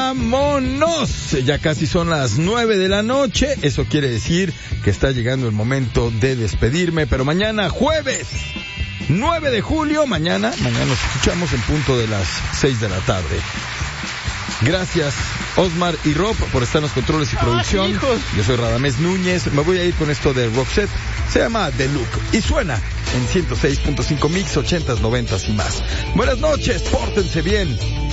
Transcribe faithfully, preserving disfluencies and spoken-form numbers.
vámonos. Ya casi son las nueve de la noche. Eso quiere decir que está llegando el momento de despedirme. Pero mañana, jueves nueve de julio, mañana, mañana nos escuchamos en punto de las seis de la tarde. Gracias, Osmar y Rob, por estar en los controles y producción. Ay, Yo soy Radamés Núñez. Me voy a ir con esto de Roxette. Se llama The Look y suena en ciento seis punto cinco Mix, ochentas, noventas y más. Buenas noches, pórtense bien.